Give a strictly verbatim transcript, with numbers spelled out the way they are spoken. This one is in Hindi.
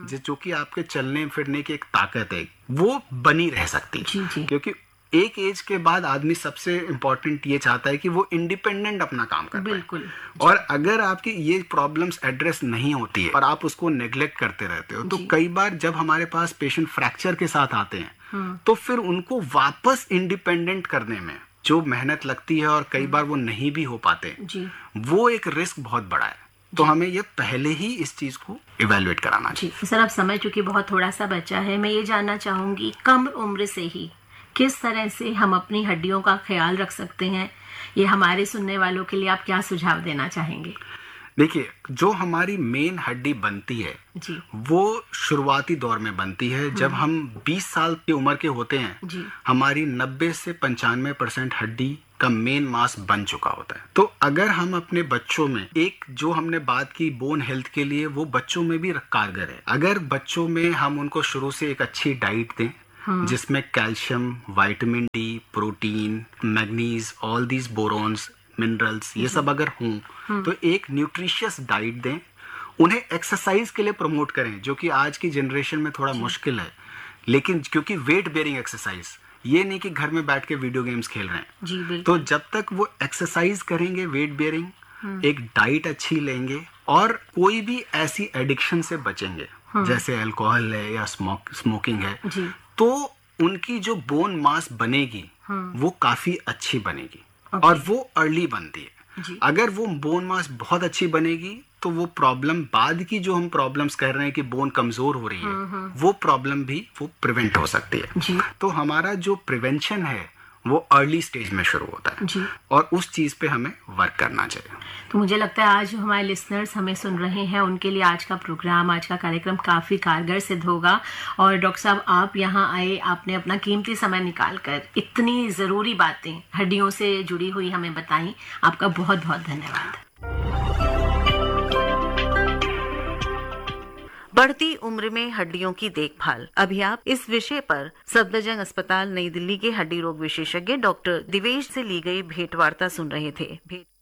जो कि आपके चलने फिरने की एक ताकत है, वो बनी रह सकती है। क्योंकि एक एज के बाद आदमी सबसे इम्पोर्टेंट ये चाहता है कि वो इंडिपेंडेंट अपना काम कर पाए। बिल्कुल। और अगर आपकी ये प्रॉब्लम्स एड्रेस नहीं होती है और आप उसको नेग्लेक्ट करते रहते हो, तो कई बार जब हमारे पास पेशेंट फ्रैक्चर के साथ आते हैं तो फिर उनको वापस इंडिपेंडेंट करने में जो मेहनत लगती है और कई बार वो नहीं भी हो पाते, वो एक रिस्क बहुत बड़ा है। तो हमें ये पहले ही इस चीज को इवैल्यूएट कराना चाहिए। सर, अब समय चूंकि बहुत थोड़ा सा बचा है, मैं ये जानना चाहूंगी कम उम्र से ही किस तरह से हम अपनी हड्डियों का ख्याल रख सकते हैं, ये हमारे सुनने वालों के लिए आप क्या सुझाव देना चाहेंगे? देखिए, जो हमारी मेन हड्डी बनती है जी, वो शुरुआती दौर में बनती है। जब हम बीस साल की उम्र के होते हैं जी, हमारी नब्बे से पंचानवे परसेंट हड्डी का मेन मास बन चुका होता है। तो अगर हम अपने बच्चों में, एक जो हमने बात की बोन हेल्थ के लिए, वो बच्चों में भी कारगर है। अगर बच्चों में हम उनको शुरू से एक अच्छी डाइट दें जिसमें calcium, vitamin D, protein, manganese, all these बोरॉन्स, minerals, ये सब अगर हों, तो एक न्यूट्रिशियस डाइट दें। उन्हें एक्सरसाइज के लिए प्रमोट करें, जो कि आज की जनरेशन में थोड़ा मुश्किल है, लेकिन क्योंकि वेट बेयरिंग एक्सरसाइज, ये नहीं कि घर में बैठ के वीडियो गेम्स खेल रहे हैं जी, तो जब तक वो एक्सरसाइज करेंगे, वेट बेयरिंग, एक डाइट अच्छी लेंगे और कोई भी ऐसी एडिक्शन से बचेंगे जैसे अल्कोहल है या स्मोक स्मोकिंग है जी, तो उनकी जो बोन मास बनेगी वो काफी अच्छी बनेगी और वो अर्ली बनती है जी। अगर वो बोन मास बहुत अच्छी बनेगी तो वो प्रॉब्लम, बाद की जो हम प्रॉब्लम्स कह रहे हैं कि बोन कमजोर हो रही है, वो प्रॉब्लम भी वो प्रिवेंट हो सकती है जी। तो हमारा जो प्रिवेंशन है वो अर्ली स्टेज में शुरू होता है जी, और उस चीज पे हमें वर्क करना चाहिए। तो मुझे लगता है आज जो हमारे लिसनर्स हमें सुन रहे हैं, उनके लिए आज का प्रोग्राम, आज का कार्यक्रम काफी कारगर सिद्ध होगा। और डॉक्टर साहब, आप यहाँ आए, आपने अपना कीमती समय निकालकर इतनी जरूरी बातें हड्डियों से जुड़ी हुई हमें बताई, आपका बहुत बहुत धन्यवाद। बढ़ती उम्र में हड्डियों की देखभाल, अभी आप इस विषय पर सफदरजंग अस्पताल नई दिल्ली के हड्डी रोग विशेषज्ञ डॉक्टर दिवेश से ली गई भेंट वार्ता सुन रहे थे। भेंट